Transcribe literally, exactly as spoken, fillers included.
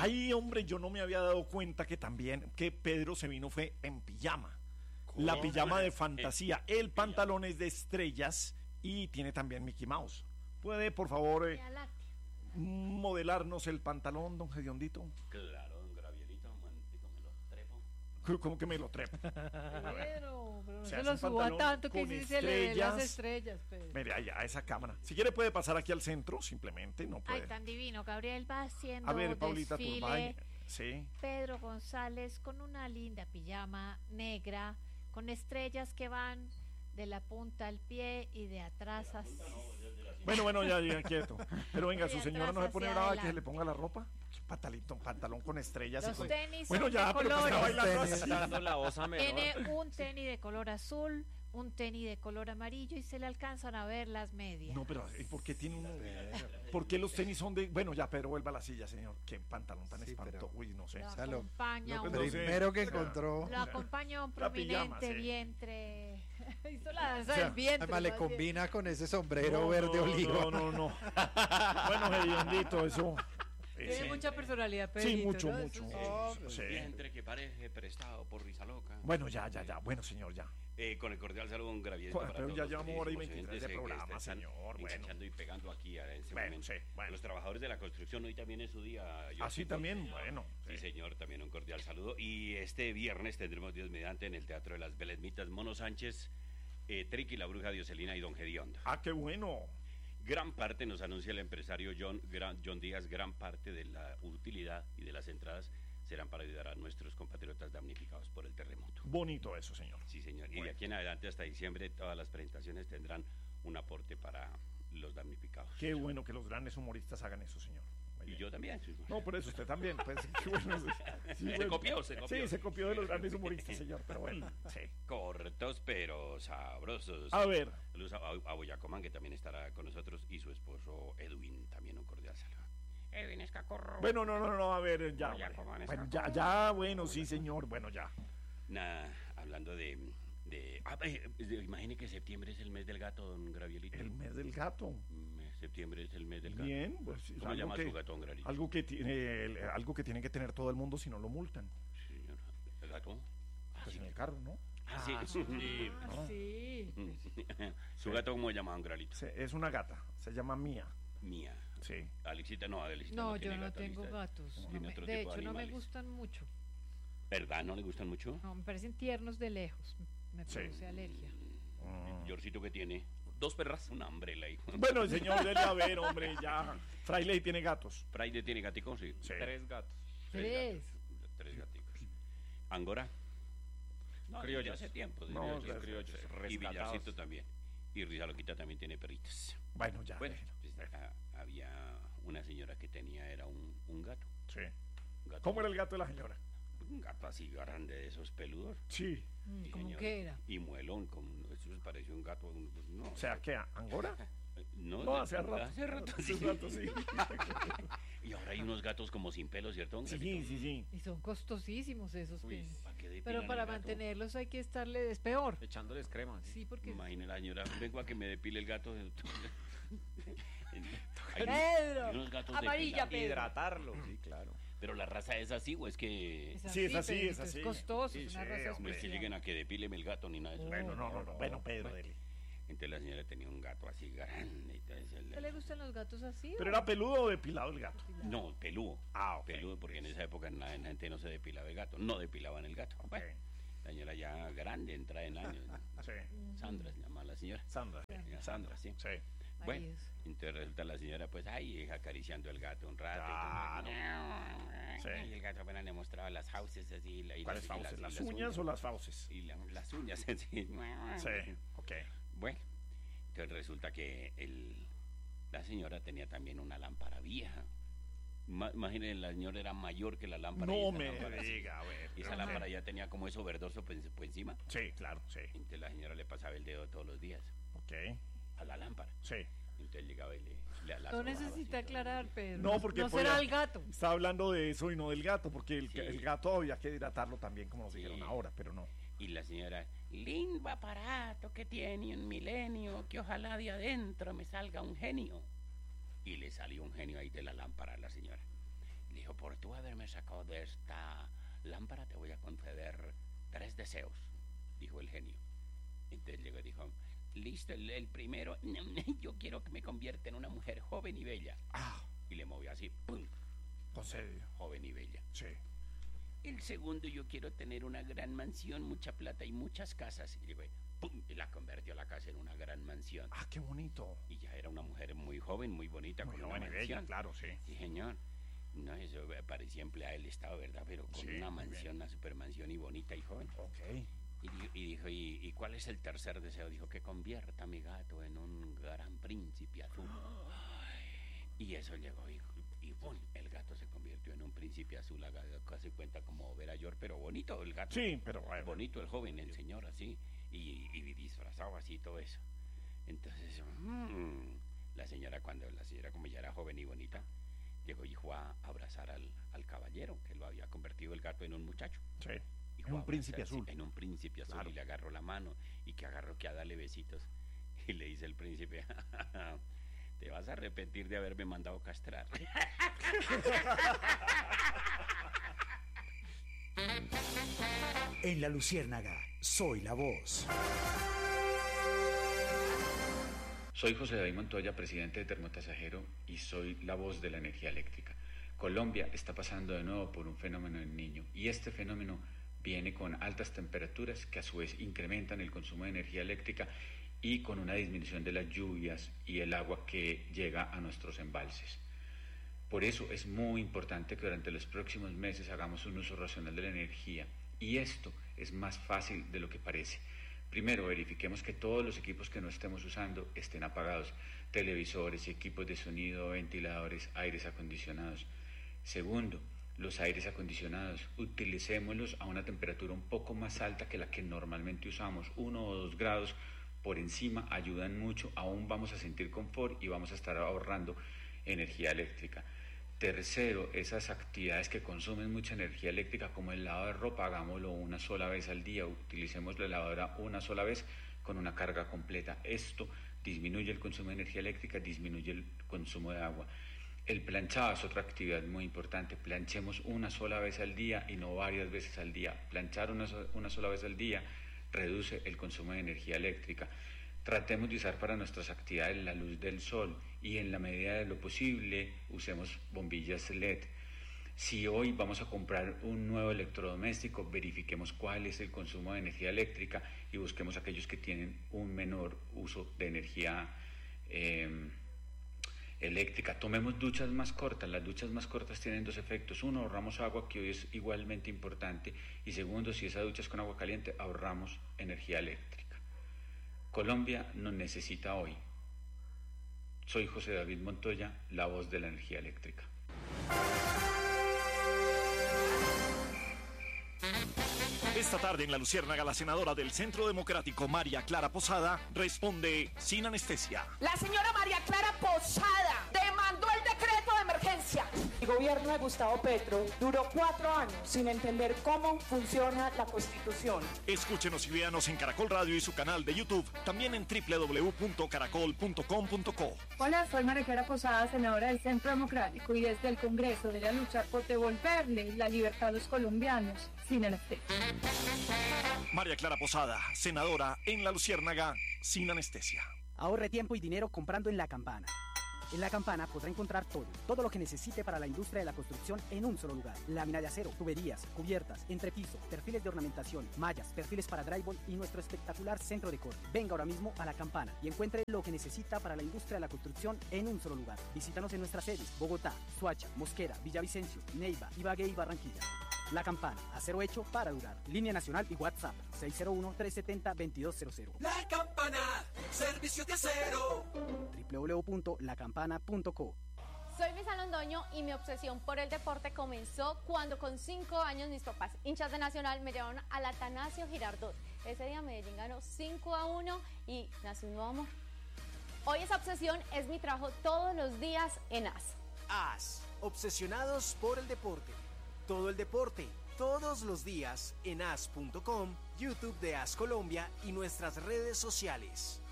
Ay, hombre, yo no me había dado cuenta que también, que Pedro se vino fue en pijama. ¿Cómo? La pijama de fantasía. El pantalón es de estrellas y tiene también Mickey Mouse. ¿Puede, por favor, eh, modelarnos el pantalón, don Hediondito? Claro, don Gravielito, momentito, me lo trepo. ¿Cómo que me lo trepo? Pero, pero no o se sea, lo suba tanto que si se le ven las estrellas. Pues. Mire, allá, esa cámara. Si quiere puede pasar aquí al centro, simplemente, no puede. Ay, tan divino. Gabriel va haciendo A ver, Paulita desfile. Turbay. Sí. Pedro González con una linda pijama negra, con estrellas que van de la punta al pie y de atrás hacia... Bueno, bueno, ya, ya, quieto. Pero venga, su señora no se pone brava adelante. que se le ponga la ropa. Pantalito, pantalón con estrellas. Los y con... tenis bueno, son ya, de pero colores. está bailando así. Dando la osa menor. Tiene un tenis de color azul, un tenis de color amarillo y se le alcanzan a ver las medias. No, pero ¿y por qué tiene uno? ¿Por qué los tenis son de...? Bueno, ya, pero vuelva a la silla, señor. Qué pantalón tan Sí, espantoso. pero- Uy, no sé. Lo sea, lo- acompaña lo un... No sé. Primero que encontró. Lo acompaña un La pijama, prominente sí. vientre. Hizo la danza O sea, del vientre. Además le más bien. combina con ese sombrero No, verde no, olivo. No, no, no. Bueno, Hediondito, eso... eh, Tiene sí. mucha personalidad, Sí, Pedrito, mucho, ¿no? mucho. Eso sí. Sí. Vientre que parece prestado por risa loca. Bueno, ya, ya, ya. Bueno, señor, ya. Eh, con el cordial saludo, un Gravielito Bueno, para pero todos ya los llevamos hora y queridísimos veintitrés de oyentes, eh, que programa, están señor, bueno. enganchando y pegando aquí a ese Bueno, momento. sí, bueno. Los trabajadores de la construcción, hoy también es su día. yo Así siento. también, bueno. Sí, señor, también un cordial saludo. Y este viernes tendremos Dios mediante en el Teatro de las Belemnitas, Mono Sánchez, eh, Triqui, la Bruja Dioselina y Don Gediondo. Ah, qué bueno. Gran parte, nos anuncia el empresario John, gran, John Díaz, gran parte de la utilidad y de las entradas serán para ayudar a nuestros compatriotas damnificados por el terremoto. Bonito eso, señor. Sí, señor. Y Bueno. de aquí en adelante hasta diciembre todas las presentaciones tendrán un aporte para los damnificados. Qué bueno que los grandes humoristas hagan eso, señor. Muy Y bien. yo también. sí. No, por eso usted también. Pues, qué bueno. Sí, Se bueno. copió, se copió. Sí, se copió de los grandes humoristas, señor. Pero bueno, sí. Cortos pero sabrosos. A ver. Saludos a, a Boyacomán, que también estará con nosotros, y su esposo Edwin, también un cordial saludo. Edwin Escacorro. Bueno, no, no, no, a ver, ya. Ya, hombre. como van Bueno, esas ya, ya, bueno, sí, señor. Bueno, ya. Nada, hablando de... de ah, eh, de- imagine que septiembre es el mes del gato, don Gravielito. El mes del gato. Mm, Septiembre es el mes del gato. Bien, pues es ¿Cómo algo llama que- su gato, don Gravielito? Algo que tiene, el- algo que tiene que tener todo el mundo si no lo multan. Señor, ¿el gato? Ah, Pues sí. en el carro, ¿no? Ah, sí, sí. Ah, sí. ¿Su gato cómo se llama, don Gravielito? Se- es una gata. Se llama Mía. Mía. Sí. Alexita no, Alexita No, no yo tiene no gato, tengo Alexita gatos. tiene No me- otro de tipo hecho, no me animales. gustan mucho. ¿Verdad? ¿No le gustan mucho? No, me parecen tiernos de lejos. Me Sí. produce alergia. Mm. Yorcito, que tiene? Dos perras. Una umbrella, hijo. Bueno, el señor, dele a ver, hombre, ya. Fraile tiene gatos. ¿Fraile tiene gaticos? Sí. Sí. Tres gatos. Tres. gatos, Tres gaticos. ¿Angora? No, Criollos. desde hace tiempo. desde No, hace- los criollos, Y rescatados. Villarcito también. Y Rizaloquita también tiene perritas. Bueno, ya. Bueno, déjelo. pues, ah, había una señora que tenía, era un, un gato. Sí. Un gato. ¿Cómo era el gato de la señora? Un gato así grande de esos peludos. Sí. Mm, Sí, ¿Cómo señor. que era? Y muelón, como, eso les pareció un gato. un- pues, no, O sea, ¿qué? ¿Angora? no, No, hace rato. Hace rato, Hace sí. rato, sí. Y ahora hay unos gatos como sin pelo, ¿cierto? don Sí, Carlito? sí, sí. Y son costosísimos esos Uy, que... ¿para qué depilan Pero el para gato? mantenerlos hay que estarle... Es peor. Echándoles crema. ¿sí? Sí, porque... Imagine la señora, vengo a que me depile el gato. Hay Pedro, unos gatos amarilla, depilados. Pedro. Hidratarlo. Sí, claro. Pero la raza es así, o es que... Es Sí, es así, Pedrito, es así. costoso, Sí, es una sí, raza hombre, No es que especial. lleguen a que depíleme el gato ni nada de eso. Bueno, no, no, no. Bueno, Pedro, dele. Entonces la señora tenía un gato así grande. y entonces el- ¿Te le gustan los gatos así? ¿Pero o? era peludo o depilado el gato? No, peludo. Ah, ok. Peludo, porque en esa época en la, en la gente no se depilaba el gato. No depilaban el gato. Ok. Bueno, la señora ya grande, entra en años. Sí. Sandra se llama la señora. Sandra. Señora Sandra, sí. Sí. Bueno, Maridos. entonces resulta la señora, pues, ahí acariciando el gato un rato. Claro. Y, Sí. y el gato apenas le mostraba las fauces así. la- y ¿Cuáles y fauces? y ¿Las uñas o las fauces? Y la- las uñas así. Sí, ok. Bueno, entonces resulta que el, la señora tenía también una lámpara vieja. Ma- Imaginen, la señora era mayor que la lámpara. y No esa me lámpara así- diga, a ver. Y esa Ok. lámpara ya tenía como eso verdoso pues, pues encima. Sí, claro, sí. Entonces la señora le pasaba el dedo todos los días Ok. a la lámpara. Sí. Entonces llegaba y le, le la No sobaba necesita así todo. aclarar, Pedro. No, porque no podía- será el gato. Estaba hablando de eso y no del gato, porque el, Sí. el gato había que hidratarlo también, como nos Sí. dijeron ahora, pero no. Y la señora, lindo aparato que tiene un milenio, que ojalá de adentro me salga un genio. Y le salió un genio ahí de la lámpara a la señora. Le dijo, por tú haberme sacado de esta lámpara te voy a conceder tres deseos, dijo el genio. Entonces llegó y dijo, listo, el, el primero, yo quiero que me convierta en una mujer joven y bella. Ah, Y le movió así, ¡pum! concedido. Joven y bella. Sí. El segundo, yo quiero tener una gran mansión, mucha plata y muchas casas. Y llegó y, ¡pum! Y la convirtió la casa en una gran mansión. Ah, qué bonito. Y ya era una mujer muy joven, muy bonita, Muy con joven una y bella, mansión. claro, sí. Sí, señor. No, eso parecía empleada del Estado, ¿verdad? Pero con Sí, una muy mansión, una supermansión y bonita y joven. Ok. Y, di- y dijo, ¿y, y cuál es el tercer deseo? Dijo, que convierta a mi gato en un gran príncipe azul. Y eso llegó y, y ¡pum! El gato se convirtió en un príncipe azul, haga casi cuenta como Vera York, pero bonito el gato. Sí, pero bueno. Bonito el joven, el señor así, y, y disfrazado así todo eso. Entonces, mm, la señora, cuando la señora como ya era joven y bonita, llegó y fue a abrazar al, al caballero, que lo había convertido el gato en un muchacho. Sí. Y En fue a un príncipe abrazar, sí, azul. En un príncipe azul, Claro. y le agarró la mano, y que agarró que a darle besitos. Y le dice el príncipe, te vas a arrepentir de haberme mandado castrar. En La Luciérnaga, soy la voz. Soy José David Montoya, presidente de Termotasajero, y soy la voz de la energía eléctrica. Colombia está pasando de nuevo por un fenómeno del Niño, y este fenómeno viene con altas temperaturas que a su vez incrementan el consumo de energía eléctrica y con una disminución de las lluvias y el agua que llega a nuestros embalses. Por eso es muy importante que durante los próximos meses hagamos un uso racional de la energía, y esto es más fácil de lo que parece. Primero, verifiquemos que todos los equipos que no estemos usando estén apagados, televisores, equipos de sonido, ventiladores, aires acondicionados. Segundo, los aires acondicionados, utilicémoslos a una temperatura un poco más alta que la que normalmente usamos, uno o dos grados por encima, ayudan mucho, aún vamos a sentir confort y vamos a estar ahorrando energía eléctrica. Tercero, esas actividades que consumen mucha energía eléctrica, como el lavado de ropa, hagámoslo una sola vez al día, utilicemos la lavadora una sola vez con una carga completa. Esto disminuye el consumo de energía eléctrica, disminuye el consumo de agua. El planchado es otra actividad muy importante, planchemos una sola vez al día y no varias veces al día. Planchar una, so- una sola vez al día reduce el consumo de energía eléctrica. Tratemos de usar para nuestras actividades la luz del sol y en la medida de lo posible usemos bombillas L E D. Si hoy vamos a comprar un nuevo electrodoméstico, verifiquemos cuál es el consumo de energía eléctrica y busquemos aquellos que tienen un menor uso de energía eh, eléctrica. Tomemos duchas más cortas. Las duchas más cortas tienen dos efectos. Uno, ahorramos agua, que hoy es igualmente importante, y segundo, si esa ducha es con agua caliente, ahorramos energía eléctrica. Colombia nos necesita hoy. Soy José David Montoya, la voz de la energía eléctrica. Esta tarde en La Luciérnaga, la senadora del Centro Democrático, María Clara Posada, responde sin anestesia. La señora María Clara Posada demandó el decreto de emergencia. El gobierno de Gustavo Petro duró cuatro años sin entender cómo funciona la Constitución. Escúchenos y véanos en Caracol Radio y su canal de YouTube, también en doble u doble u doble u punto caracol punto com punto co. Hola, soy María Clara Posada, senadora del Centro Democrático, y desde el Congreso voy a luchar por devolverle la libertad a los colombianos sin anestesia. María Clara Posada, senadora en La Luciérnaga, sin anestesia. Ahorre tiempo y dinero comprando en La Campana. En La Campana podrá encontrar todo, todo lo que necesite para la industria de la construcción en un solo lugar. Lámina de acero, tuberías, cubiertas, entrepiso, perfiles de ornamentación, mallas, perfiles para drywall y nuestro espectacular centro de corte. Venga ahora mismo a La Campana y encuentre lo que necesita para la industria de la construcción en un solo lugar. Visítanos en nuestras sedes: Bogotá, Soacha, Mosquera, Villavicencio, Neiva, Ibagué y Barranquilla. La Campana, acero hecho para durar. Línea nacional y WhatsApp seis cero uno, tres siete cero, dos dos cero cero. La Campana, servicio de acero. doble u doble u doble u punto la campana punto co. Soy Luisa Londoño y mi obsesión por el deporte comenzó cuando con cinco años mis papás, hinchas de Nacional, me llevaron al Atanasio Girardot. Ese día Medellín ganó cinco a uno y nació un nuevo amor. Hoy esa obsesión es mi trabajo todos los días en A S. A S, obsesionados por el deporte. Todo el deporte, todos los días en A S punto com, YouTube de A S Colombia y nuestras redes sociales.